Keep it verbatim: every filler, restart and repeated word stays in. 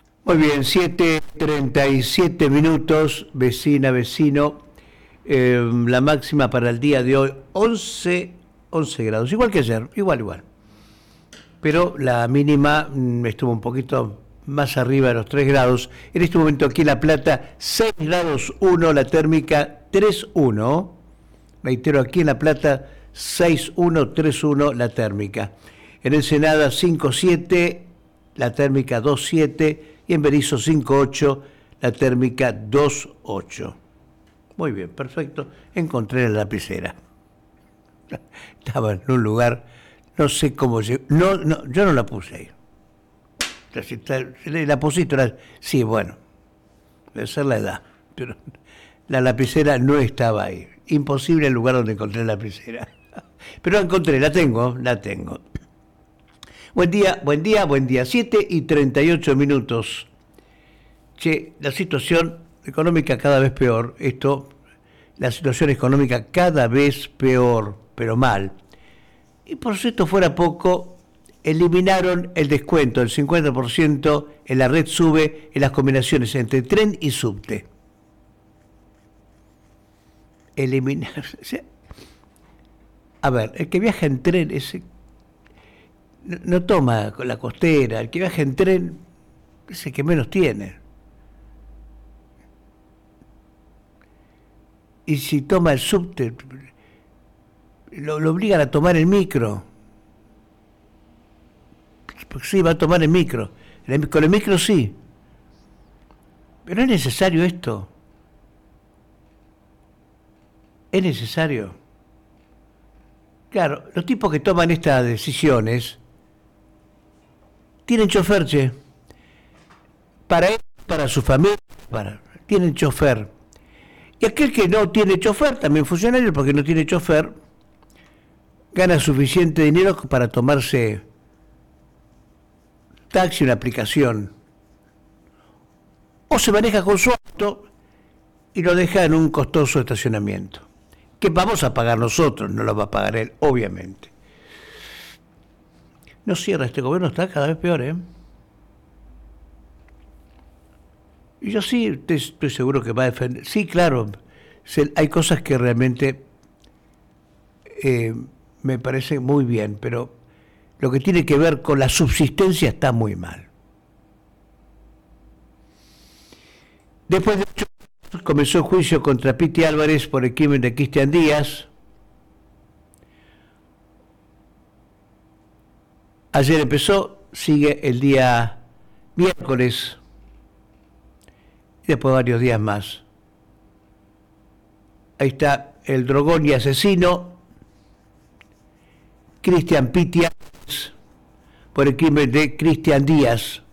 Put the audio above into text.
Muy bien, siete treinta y siete minutos, vecina, vecino. Eh, la máxima para el día de hoy, once, once grados, igual que ayer, igual, igual. Pero la mínima mm, estuvo un poquito más arriba de los tres grados. En este momento aquí en La Plata, seis grados uno, la térmica tres uno. Reitero, aquí en La Plata, seis uno, tres uno, la térmica. En Ensenada, cinco siete, la térmica dos siete. Y en Berisso cinco ocho, la térmica dos ocho. Muy bien, perfecto. Encontré la lapicera. Estaba en un lugar, no sé cómo llegó. No, no, yo no la puse ahí. La pusiste, la, sí, bueno, debe ser la edad. Pero la lapicera no estaba ahí. Imposible el lugar donde encontré la lapicera. Pero la encontré, la tengo, la tengo. Buen día, buen día, buen día. siete y treinta y ocho minutos. Che, la situación económica cada vez peor. Esto, la situación económica cada vez peor, pero mal. Y por si esto fuera poco, eliminaron el descuento del cincuenta por ciento en la red SUBE en las combinaciones entre tren y subte. Eliminar. O sea, a ver, el que viaja en tren ese no, no toma la costera, el que viaja en tren es el que menos tiene. Y si toma el subte, lo, lo obligan a tomar el micro. Porque sí, va a tomar el micro. Con el micro sí. Pero es necesario esto. Es necesario. Claro, los tipos que toman estas decisiones tienen chofer, che. Para él, para su familia, para, tienen chofer. Y aquel que no tiene chofer, también funcionario, porque no tiene chofer, gana suficiente dinero para tomarse taxi, una aplicación. O se maneja con su auto y lo deja en un costoso estacionamiento. Que vamos a pagar nosotros, no lo va a pagar él, obviamente. No cierra, este gobierno está cada vez peor, ¿eh? Y yo sí estoy, estoy seguro que va a defender. Sí, claro, se, hay cosas que realmente eh, me parecen muy bien, pero lo que tiene que ver con la subsistencia está muy mal. Después de ocho años comenzó el juicio contra Piti Álvarez por el crimen de Cristian Díaz. Ayer empezó, sigue el día miércoles y después varios días más. Ahí está el drogón y asesino Cristian Piti Álvarez por el crimen de Cristian Díaz.